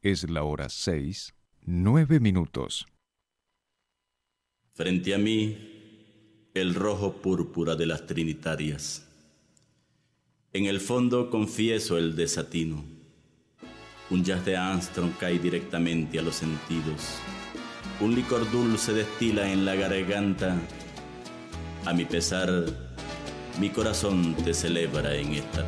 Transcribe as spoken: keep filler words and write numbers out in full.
Es la hora seis, nueve minutos. Frente a mí, el rojo púrpura de las trinitarias. En el fondo confieso el desatino. Un jazz de Armstrong cae directamente a los sentidos. Un licor dulce destila en la garganta. A mi pesar, mi corazón te celebra en esta